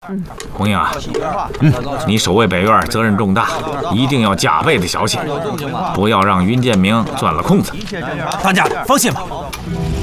红英啊，你守卫北院责任重大，一定要加倍的小心，不要让云建明钻了空子。 当家的放心吧。